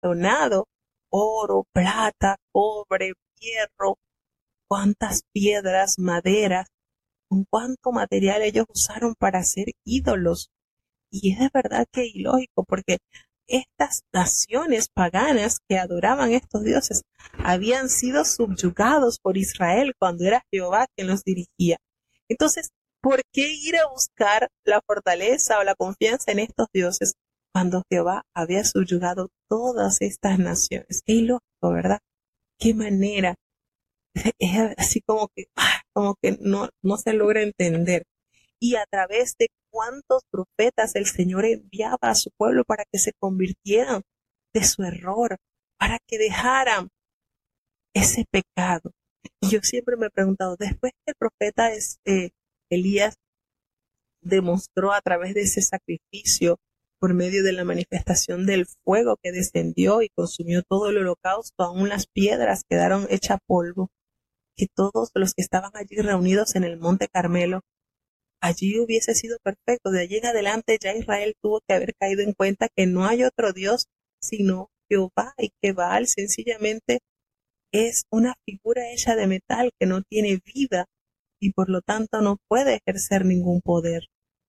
galardonado oro, plata, cobre, hierro, cuántas piedras, maderas, con cuánto material ellos usaron para hacer ídolos. Y es de verdad que ilógico, porque estas naciones paganas que adoraban estos dioses habían sido subyugados por Israel cuando era Jehová quien los dirigía. Entonces, ¿por qué ir a buscar la fortaleza o la confianza en estos dioses cuando Jehová había subyugado todas estas naciones? Qué ilógico, ¿verdad? Qué manera. Es así como que no se logra entender. Y a través de cuántos profetas el Señor enviaba a su pueblo para que se convirtieran de su error, para que dejaran ese pecado. Y yo siempre me he preguntado, después que el profeta Elías demostró a través de ese sacrificio, por medio de la manifestación del fuego que descendió y consumió todo el holocausto, aún las piedras quedaron hechas polvo, que todos los que estaban allí reunidos en el monte Carmelo, allí hubiese sido perfecto. De allí en adelante ya Israel tuvo que haber caído en cuenta que no hay otro Dios sino Jehová, y que Baal sencillamente es una figura hecha de metal que no tiene vida y por lo tanto no puede ejercer ningún poder.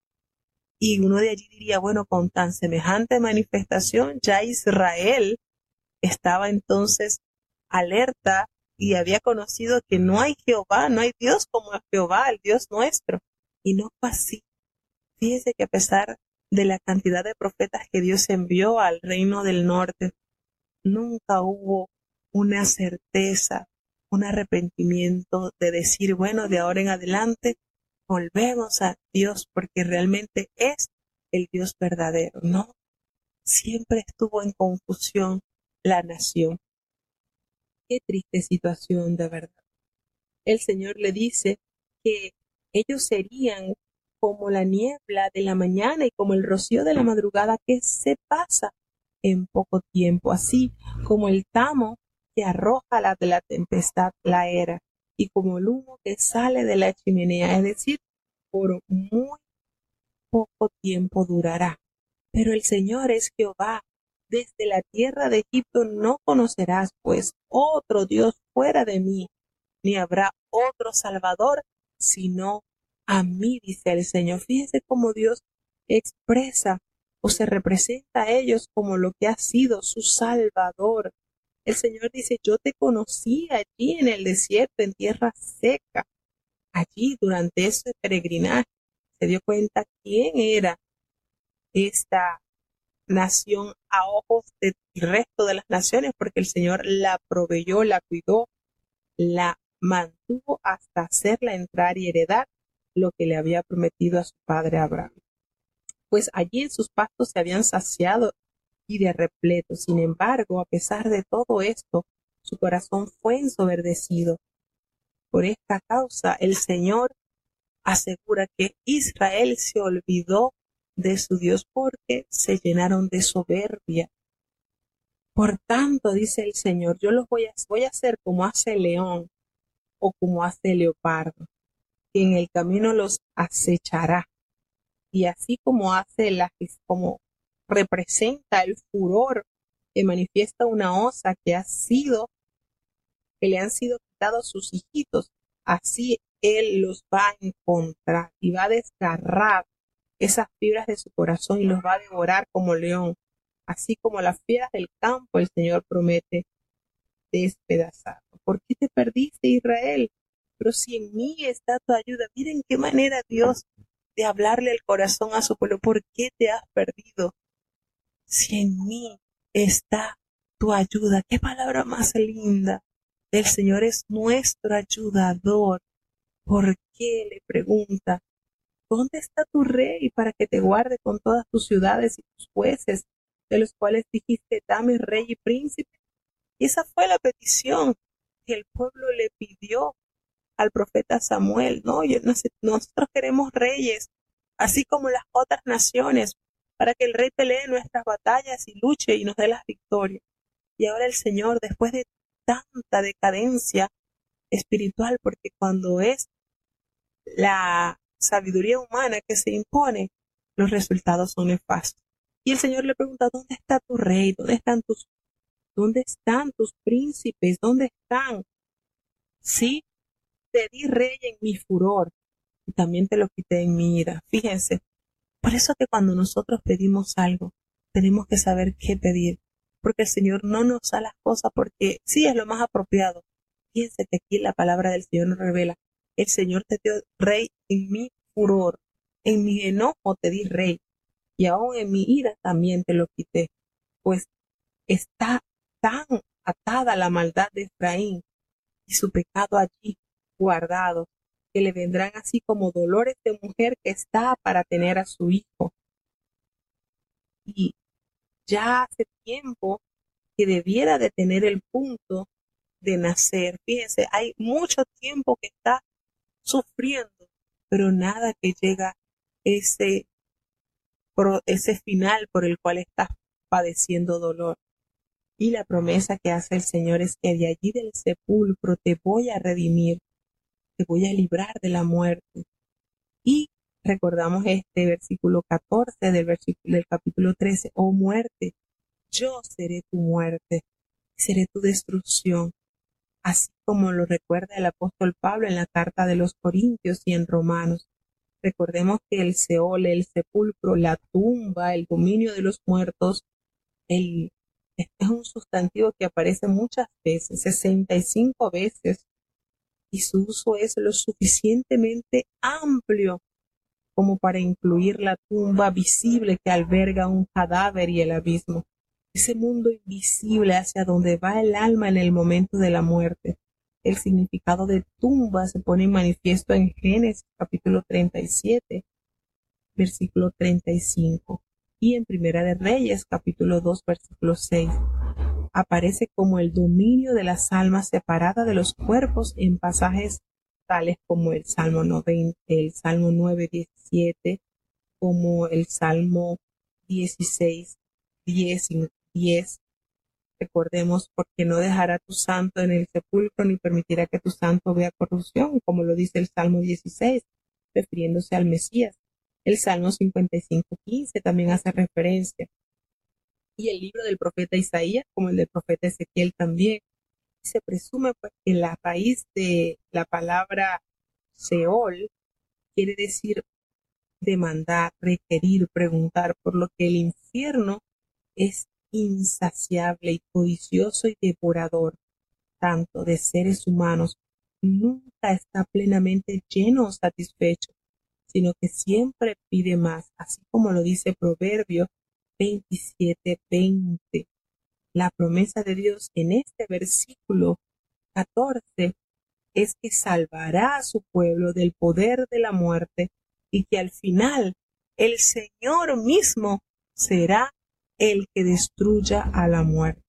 Y uno de allí diría, bueno, con tan semejante manifestación ya Israel estaba entonces alerta y había conocido que no hay Jehová, no hay Dios como Jehová, el Dios nuestro. Y no fue así. Fíjese que a pesar de la cantidad de profetas que Dios envió al reino del norte, nunca hubo una certeza, un arrepentimiento de decir, bueno, de ahora en adelante volvemos a Dios porque realmente es el Dios verdadero. No, siempre estuvo en confusión la nación. Qué triste situación, de verdad. El Señor le dice que ellos serían como la niebla de la mañana y como el rocío de la madrugada que se pasa en poco tiempo, así como el tamo que arroja la de la tempestad la era, y como el humo que sale de la chimenea, es decir, por muy poco tiempo durará. Pero el Señor es Jehová. Desde la tierra de Egipto no conocerás, pues, otro Dios fuera de mí, ni habrá otro Salvador sino a mí, dice el Señor. Fíjese cómo Dios expresa o se representa a ellos como lo que ha sido su Salvador. El Señor dice, yo te conocí allí en el desierto, en tierra seca. Allí, durante ese peregrinaje, se dio cuenta quién era esta nación a ojos del resto de las naciones, porque el Señor la proveyó, la cuidó, la mantuvo hasta hacerla entrar y heredar lo que le había prometido a su padre Abraham. Pues allí en sus pastos se habían saciado y de repleto. Sin embargo, a pesar de todo esto, su corazón fue ensoberbecido. Por esta causa, el Señor asegura que Israel se olvidó de su Dios porque se llenaron de soberbia. Por tanto, dice el Señor, yo los voy a hacer como hace el león o como hace el leopardo, que en el camino los acechará. Y así como como representa el furor que manifiesta una osa que le han sido quitados sus hijitos, así él los va a encontrar y va a desgarrar esas fibras de su corazón y los va a devorar como león, así como las fieras del campo el Señor promete despedazar. ¿Por qué te perdiste, Israel? Pero si en mí está tu ayuda. Miren qué manera Dios de hablarle el corazón a su pueblo. ¿Por qué te has perdido? Si en mí está tu ayuda. Qué palabra más linda. El Señor es nuestro ayudador. ¿Por qué? Le pregunta. ¿Dónde está tu rey para que te guarde con todas tus ciudades y tus jueces, de los cuales dijiste, dame rey y príncipe? Y esa fue la petición que el pueblo le pidió al profeta Samuel. No, nosotros queremos reyes, así como las otras naciones, para que el rey pelee nuestras batallas y luche y nos dé las victorias. Y ahora el Señor, después de tanta decadencia espiritual, porque cuando es la sabiduría humana que se impone, los resultados son nefastos. Y el Señor le pregunta, ¿dónde está tu rey? ¿Dónde están tus ¿Dónde están tus príncipes? ¿Dónde están? Sí, te di rey en mi furor y también te lo quité en mi ira. Fíjense, por eso que cuando nosotros pedimos algo, tenemos que saber qué pedir, porque el Señor no nos da las cosas porque sí es lo más apropiado. Fíjense que aquí la palabra del Señor nos revela, el Señor te dio rey en mi furor, en mi enojo te di rey, y aún en mi ira también te lo quité, pues está tan atada la maldad de Efraín y su pecado allí guardado, que le vendrán así como dolores de mujer que está para tener a su hijo. Y ya hace tiempo que debiera de tener el punto de nacer. Fíjense, hay mucho tiempo que está sufriendo, pero nada que llega ese, ese final por el cual está padeciendo dolor. Y la promesa que hace el Señor es que de allí del sepulcro te voy a redimir, te voy a librar de la muerte. Y recordamos este versículo 14 del capítulo 13, oh muerte, yo seré tu muerte, seré tu destrucción, así como lo recuerda el apóstol Pablo en la carta de los Corintios y en Romanos. Recordemos que el Seol, el sepulcro, la tumba, el dominio de los muertos, es un sustantivo que aparece muchas veces, 65 veces, y su uso es lo suficientemente amplio como para incluir la tumba visible que alberga un cadáver y el abismo, ese mundo invisible hacia donde va el alma en el momento de la muerte. El significado de tumba se pone en manifiesto en Génesis capítulo 37, versículo 35, y en Primera de Reyes capítulo 2, versículo 6. Aparece como el dominio de las almas separada de los cuerpos en pasajes tales como el Salmo 9, 17, como el Salmo 16, 10 y 10. Recordemos, porque no dejará tu santo en el sepulcro, ni permitirá que tu santo vea corrupción, como lo dice el Salmo 16, refiriéndose al Mesías. El Salmo 55, 15 también hace referencia. Y el libro del profeta Isaías, como el del profeta Ezequiel también. Se presume pues que la raíz de la palabra Seol quiere decir demandar, requerir, preguntar, por lo que el infierno es insaciable y codicioso y devorador, tanto de seres humanos, nunca está plenamente lleno o satisfecho, sino que siempre pide más, así como lo dice Proverbio 27:20. La promesa de Dios en este versículo 14 es que salvará a su pueblo del poder de la muerte y que al final el Señor mismo será el que destruya a la muerte.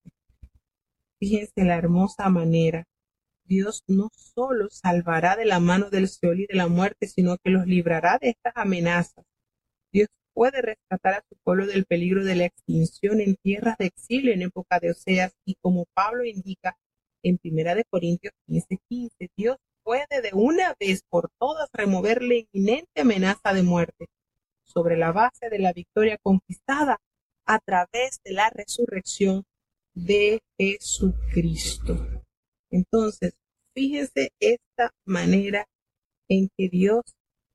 Fíjense la hermosa manera. Dios no solo salvará de la mano del Seol y de la muerte, sino que los librará de estas amenazas. Dios puede rescatar a su pueblo del peligro de la extinción en tierras de exilio en época de Oseas, y como Pablo indica en Primera de Corintios 15:15, Dios puede de una vez por todas remover la inminente amenaza de muerte sobre la base de la victoria conquistada a través de la resurrección de Jesucristo. Entonces, fíjense esta manera en que Dios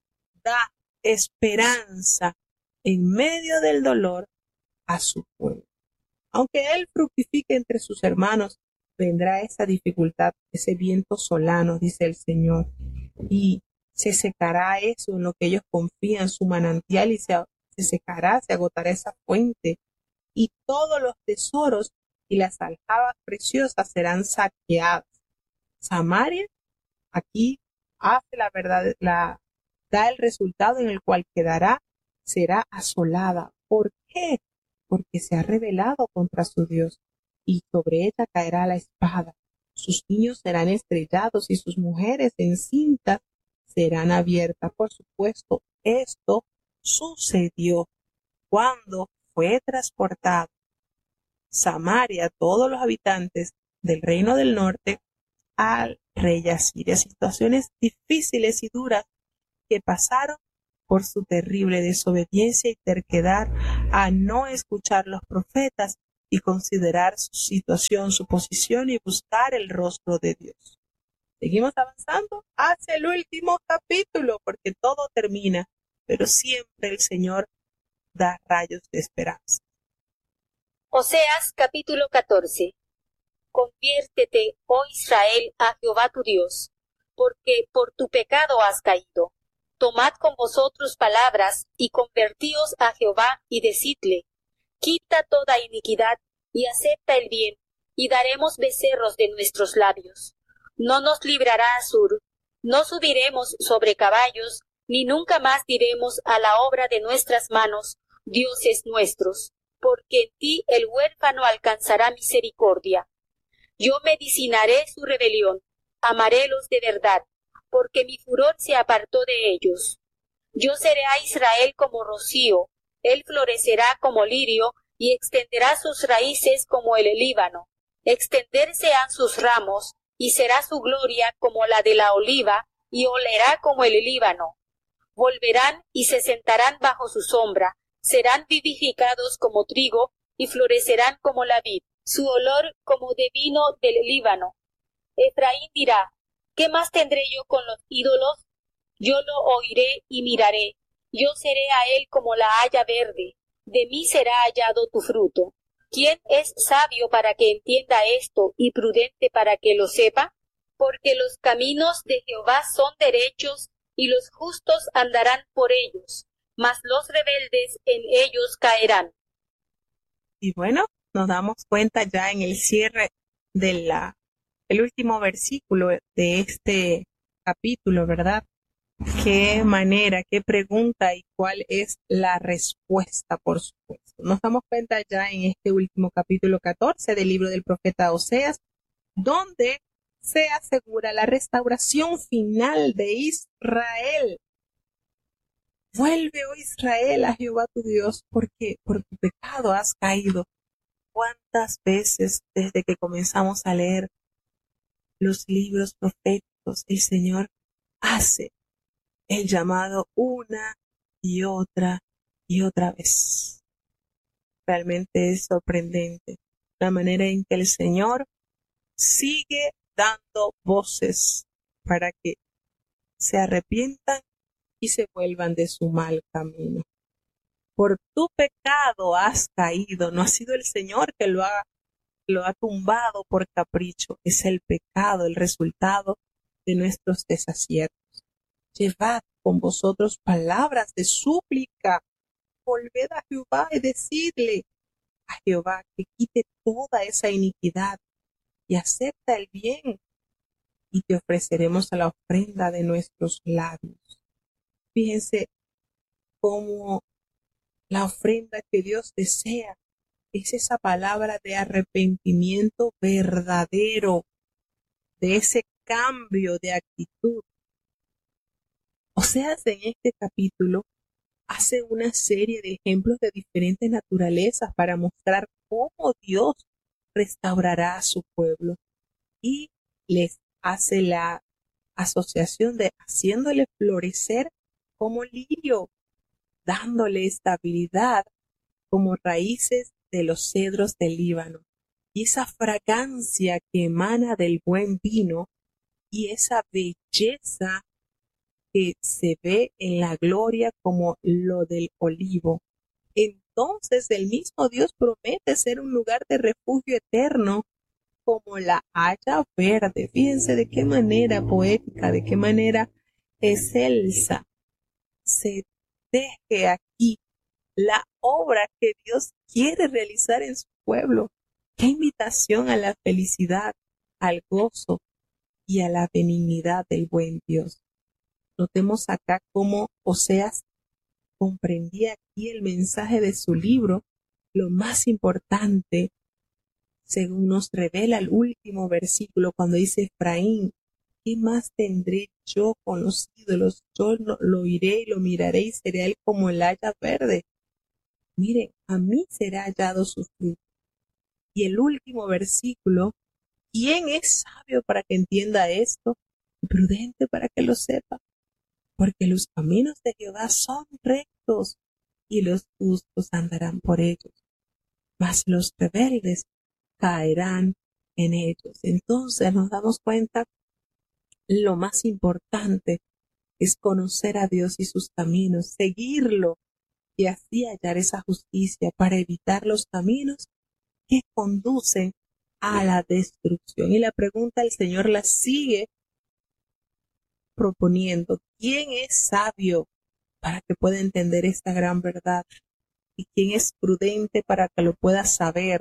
da esperanza en medio del dolor a su pueblo. Aunque él fructifique entre sus hermanos, vendrá esa dificultad, ese viento solano, dice el Señor, y se secará eso en lo que ellos confían, su manantial, y se secará, se agotará esa fuente, y todos los tesoros y las aljabas preciosas serán saqueadas. Samaria aquí hace la verdad, da el resultado en el cual quedará, será asolada. ¿Por qué? Porque se ha rebelado contra su Dios, y sobre ella caerá la espada. Sus niños serán estrellados y sus mujeres encintas serán abiertas. Por supuesto, esto sucedió cuando fue transportado Samaria, todos los habitantes del reino del norte, al rey Asiria. Situaciones difíciles y duras que pasaron por su terrible desobediencia y terquedad a no escuchar los profetas y considerar su situación, su posición y buscar el rostro de Dios. Seguimos avanzando hacia el último capítulo porque todo termina, pero siempre el Señor da rayos de esperanza. Oseas capítulo 14. Conviértete, oh Israel, a Jehová tu Dios, porque por tu pecado has caído. Tomad con vosotros palabras y convertíos a Jehová y decidle, quita toda iniquidad y acepta el bien, y daremos becerros de nuestros labios. No nos librará Asur, no subiremos sobre caballos, ni nunca más diremos a la obra de nuestras manos, dioses nuestros, porque en ti el huérfano alcanzará misericordia. Yo medicinaré su rebelión, amarélos de verdad, porque mi furor se apartó de ellos. Yo seré a Israel como rocío, él florecerá como lirio, y extenderá sus raíces como el Líbano. Extenderse han sus ramos, y será su gloria como la de la oliva, y olerá como el Líbano. Volverán y se sentarán bajo su sombra, serán vivificados como trigo, y florecerán como la vid, su olor como de vino del Líbano. Efraín dirá, ¿qué más tendré yo con los ídolos? Yo lo oiré y miraré, yo seré a él como la haya verde, de mí será hallado tu fruto. ¿Quién es sabio para que entienda esto y prudente para que lo sepa? Porque los caminos de Jehová son derechos y los justos andarán por ellos, mas los rebeldes en ellos caerán. Y bueno, nos damos cuenta ya en el cierre de el último versículo de este capítulo, ¿verdad? Qué manera, qué pregunta y cuál es la respuesta, por supuesto. Nos damos cuenta ya en este último capítulo 14 del libro del profeta Oseas, donde se asegura la restauración final de Israel. Vuelve, oh Israel, a Jehová tu Dios, porque por tu pecado has caído. ¿Cuántas veces desde que comenzamos a leer los libros proféticos el Señor hace el llamado una y otra vez? Realmente es sorprendente la manera en que el Señor sigue dando voces para que se arrepientan y se vuelvan de su mal camino. Por tu pecado has caído. No ha sido el Señor que lo ha tumbado por capricho. Es el pecado, el resultado de nuestros desaciertos. Llevad con vosotros palabras de súplica. Volved a Jehová y decidle a Jehová que quite toda esa iniquidad y acepta el bien, y te ofreceremos a la ofrenda de nuestros labios. Fíjense cómo la ofrenda que Dios desea es esa palabra de arrepentimiento verdadero, de ese cambio de actitud. O sea, en este capítulo hace una serie de ejemplos de diferentes naturalezas para mostrar cómo Dios restaurará a su pueblo, y les hace la asociación de haciéndole florecer como lirio, dándole estabilidad como raíces de los cedros del Líbano, y esa fragancia que emana del buen vino y esa belleza que se ve en la gloria como lo del olivo. Entonces el mismo Dios promete ser un lugar de refugio eterno como la haya verde. Fíjense de qué manera poética, de qué manera excelsa se teje aquí la obra que Dios quiere realizar en su pueblo. Qué invitación a la felicidad, al gozo y a la benignidad del buen Dios. Notemos acá cómo Oseas comprendía aquí el mensaje de su libro, lo más importante, según nos revela el último versículo, cuando dice Efraín, ¿qué más tendré yo con los ídolos? Yo lo iré y lo miraré y seré él como el haya verde. Miren, a mí será hallado su fruto. Y el último versículo, ¿quién es sabio para que entienda esto? Y prudente para que lo sepa. Porque los caminos de Jehová son rectos y los justos andarán por ellos. mas los rebeldes caerán en ellos. Entonces nos damos cuenta, lo más importante es conocer a Dios y sus caminos, seguirlo y así hallar esa justicia para evitar los caminos que conducen a la destrucción. Y la pregunta el Señor la sigue proponiendo. ¿Quién es sabio para que pueda entender esta gran verdad? ¿Y quién es prudente para que lo pueda saber?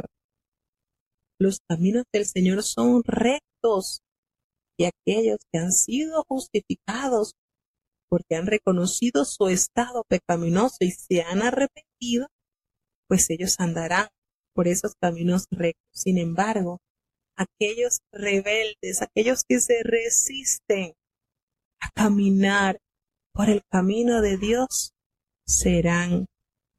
Los caminos del Señor son rectos, y aquellos que han sido justificados porque han reconocido su estado pecaminoso y se han arrepentido, pues ellos andarán por esos caminos rectos. Sin embargo, aquellos rebeldes, aquellos que se resisten a caminar por el camino de Dios, serán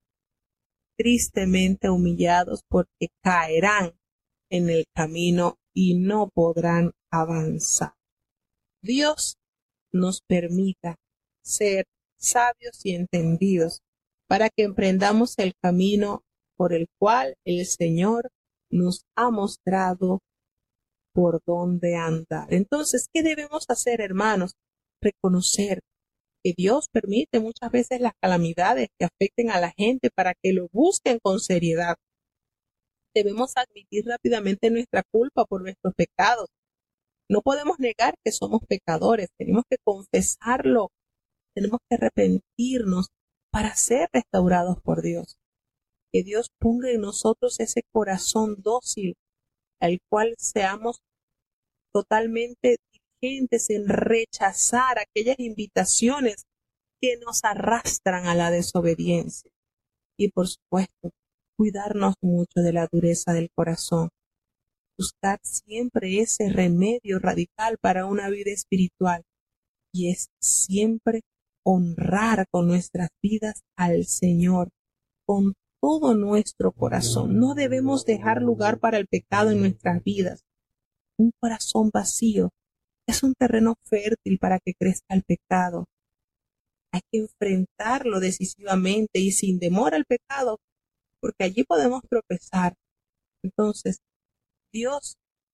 tristemente humillados porque caerán en el camino y no podrán avanzar. Dios nos permita ser sabios y entendidos para que emprendamos el camino por el cual el Señor nos ha mostrado por dónde andar. Entonces, ¿qué debemos hacer, hermanos? Reconocer que Dios permite muchas veces las calamidades que afecten a la gente para que lo busquen con seriedad. Debemos admitir rápidamente nuestra culpa por nuestros pecados. No podemos negar que somos pecadores, tenemos que confesarlo, tenemos que arrepentirnos para ser restaurados por Dios. Que Dios ponga en nosotros ese corazón dócil, al cual seamos totalmente diligentes en rechazar aquellas invitaciones que nos arrastran a la desobediencia. Y por supuesto, cuidarnos mucho de la dureza del corazón. Buscar siempre ese remedio radical para una vida espiritual, y es siempre honrar con nuestras vidas al Señor, con todo nuestro corazón. No debemos dejar lugar para el pecado en nuestras vidas. Un corazón vacío es un terreno fértil para que crezca el pecado. Hay que enfrentarlo decisivamente y sin demora al pecado, porque allí podemos tropezar. Entonces, Dios,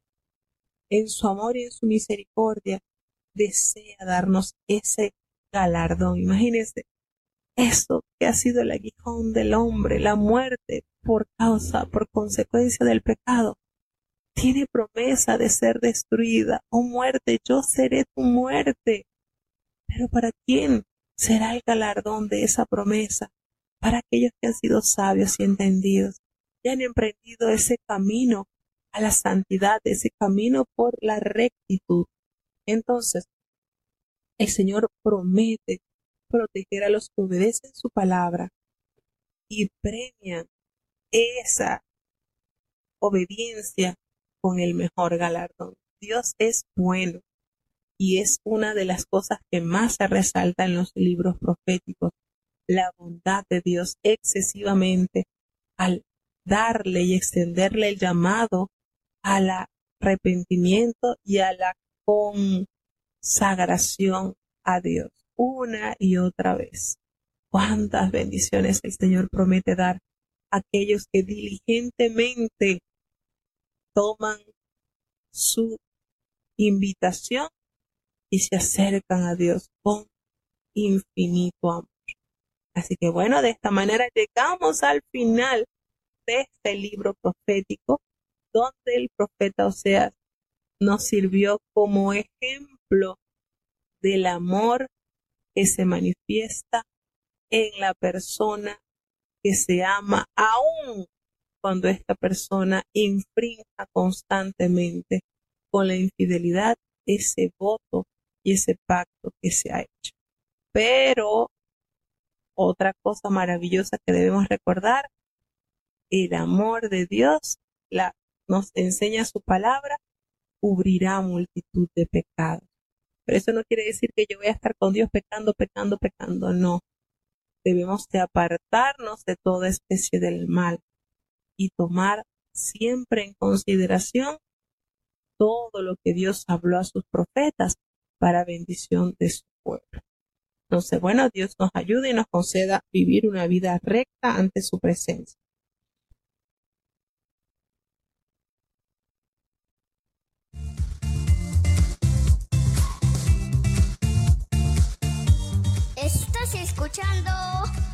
en su amor y en su misericordia, desea darnos ese galardón. Imagínense, eso que ha sido el aguijón del hombre, la muerte por consecuencia del pecado, tiene promesa de ser destruida. Oh muerte, yo seré tu muerte. Pero ¿para quién será el galardón de esa promesa? Para aquellos que han sido sabios y entendidos, y han emprendido ese camino a la santidad, ese camino por la rectitud. Entonces, el Señor promete proteger a los que obedecen su palabra y premian esa obediencia con el mejor galardón. Dios es bueno, y es una de las cosas que más se resalta en los libros proféticos, la bondad de Dios excesivamente al darle y extenderle el llamado al arrepentimiento y a la consagración a Dios una y otra vez. Cuántas bendiciones el Señor promete dar a aquellos que diligentemente toman su invitación y se acercan a Dios con infinito amor. Así que bueno, de esta manera llegamos al final de este libro profético, donde el profeta Oseas nos sirvió como ejemplo del amor que se manifiesta en la persona que se ama, aun cuando esta persona infrinja constantemente con la infidelidad ese voto y ese pacto que se ha hecho. Pero otra cosa maravillosa que debemos recordar, el amor de Dios nos enseña su palabra, cubrirá multitud de pecados. Pero eso no quiere decir que yo voy a estar con Dios pecando, no. Debemos de apartarnos de toda especie del mal y tomar siempre en consideración todo lo que Dios habló a sus profetas para bendición de su pueblo. Entonces, bueno, Dios nos ayude y nos conceda vivir una vida recta ante su presencia. escuchando